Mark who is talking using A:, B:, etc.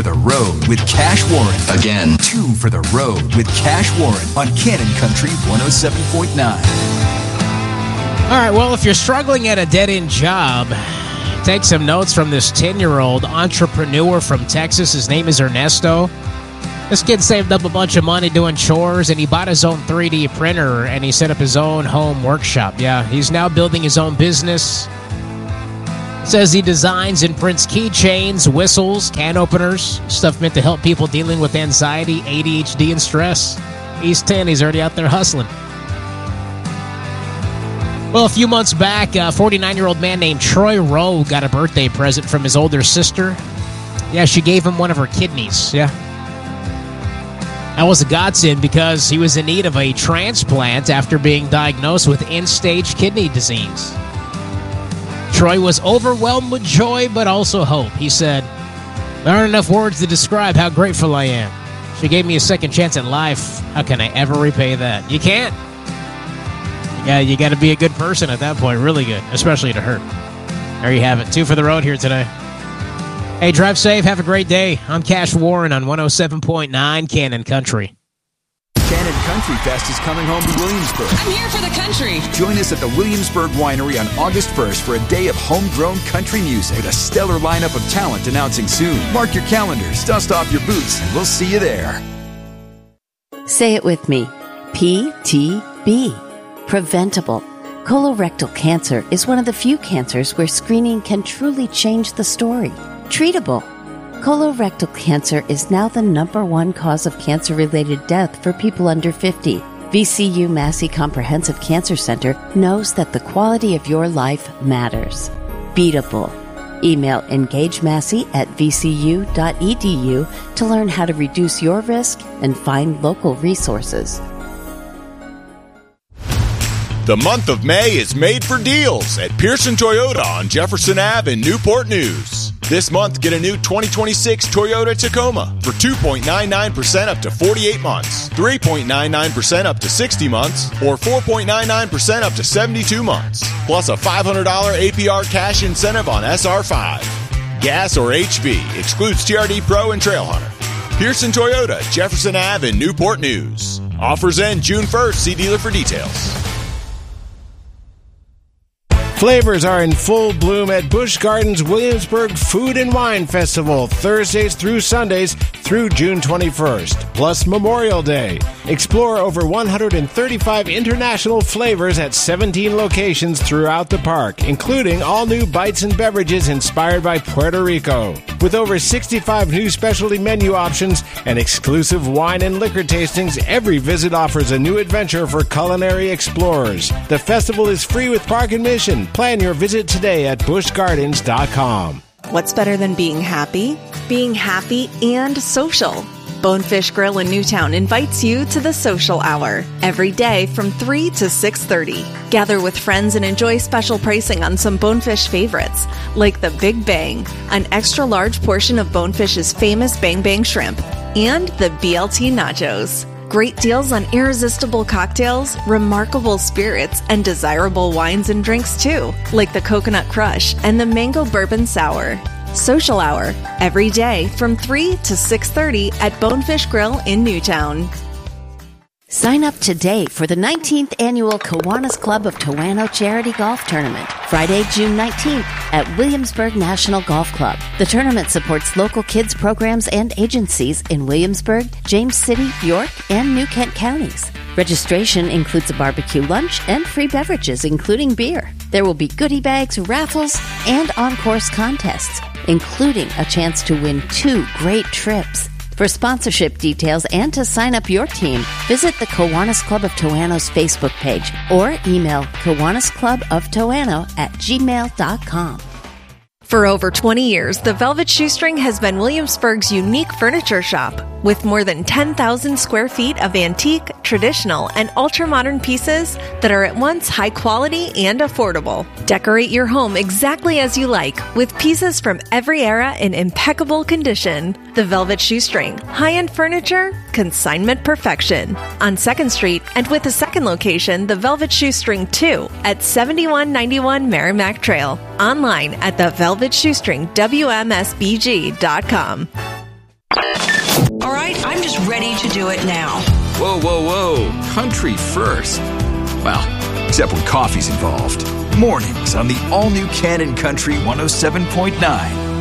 A: for the road with Cash Warren.
B: Again.
A: 2 for the road with Cash Warren on Cannon Country 107.9.
C: All right, well, if you're struggling at a dead-end job, take some notes from this 10-year-old entrepreneur from Texas. His name is Ernesto. This kid saved up a bunch of money doing chores, and he bought his own 3D printer, and he set up his own home workshop. Yeah, he's now building his own business. Says he designs and prints keychains, whistles, can openers, stuff meant to help people dealing with anxiety, ADHD, and stress. He's 10. He's already out there hustling. Well, a few months back, a 49-year-old man named Troy Rowe got a birthday present from his older sister. Yeah, she gave him one of her kidneys. Yeah. That was a godsend because he was in need of a transplant after being diagnosed with end-stage kidney disease. Troy was overwhelmed with joy, but also hope. He said, "There aren't enough words to describe how grateful I am. She gave me a second chance at life. How can I ever repay that?" You can't. Yeah, you got to be a good person at that point. Really good, especially to her. There you have it. 2 for the road here today. Hey, drive safe. Have a great day. I'm Cash Warren on 107.9 Cannon Country.
A: Cannon Country Fest is coming home to Williamsburg.
D: I'm here for the country.
A: Join us at the Williamsburg Winery on August 1st for a day of homegrown country music with a stellar lineup of talent announcing soon. Mark your calendars, dust off your boots, and we'll see you there.
E: Say it with me. PTB. Preventable. Colorectal cancer is one of the few cancers where screening can truly change the story. Treatable. Colorectal cancer is now the #1 cause of cancer-related death for people under 50. VCU Massey Comprehensive Cancer Center knows that the quality of your life matters. Beatable. Email engagemassey@vcu.edu to learn how to reduce your risk and find local resources.
F: The month of May is made for deals at Pearson Toyota on Jefferson Ave in Newport News. This month, get a new 2026 Toyota Tacoma for 2.99% up to 48 months, 3.99% up to 60 months, or 4.99% up to 72 months, plus a $500 APR cash incentive on SR5. Gas or HB, excludes TRD Pro and Trailhunter. Pearson Toyota, Jefferson Ave in Newport News. Offers end June 1st. See dealer for details.
G: Flavors are in full bloom at Busch Gardens Williamsburg Food and Wine Festival, Thursdays through Sundays through June 21st, plus Memorial Day. Explore over 135 international flavors at 17 locations throughout the park, including all new bites and beverages inspired by Puerto Rico. With over 65 new specialty menu options and exclusive wine and liquor tastings, every visit offers a new adventure for culinary explorers. The festival is free with park admission. Plan your visit today at buschgardens.com.
H: What's better than being happy? Being happy and social. Bonefish Grill in Newtown invites you to the Social Hour every day from 3 to 6:30. Gather with friends and enjoy special pricing on some Bonefish favorites, like the Big Bang, an extra large portion of Bonefish's famous Bang Bang shrimp, and the BLT nachos. Great deals on irresistible cocktails, remarkable spirits, and desirable wines and drinks too, like the Coconut Crush and the Mango Bourbon Sour. Social Hour, every day from 3 to 6:30 at Bonefish Grill in Newtown.
E: Sign up today for the 19th Annual Kiwanis Club of Toano Charity Golf Tournament, Friday, June 19th at Williamsburg National Golf Club. The tournament supports local kids programs and agencies in Williamsburg, James City, York, and New Kent counties. Registration includes a barbecue lunch and free beverages, including beer. There will be goodie bags, raffles, and on-course contests, including a chance to win 2 great trips. For sponsorship details and to sign up your team, visit the Kiwanis Club of Toano's Facebook page or email kiwaniscluboftoano@gmail.com.
H: For over 20 years, the Velvet Shoestring has been Williamsburg's unique furniture shop. With more than 10,000 square feet of antique, traditional, and ultra-modern pieces that are at once high quality and affordable. Decorate your home exactly as you like, with pieces from every era in impeccable condition. The Velvet Shoestring. High-end furniture, consignment perfection. On 2nd Street, and with a second location, the Velvet Shoestring 2 at 7191 Merrimack Trail. Online at thevelvetshoestringwmsbg.com.
B: I'm just ready to do it now.
A: Whoa, whoa, whoa. Country first. Well, except when coffee's involved. Mornings on the all-new Cannon Country 107.9.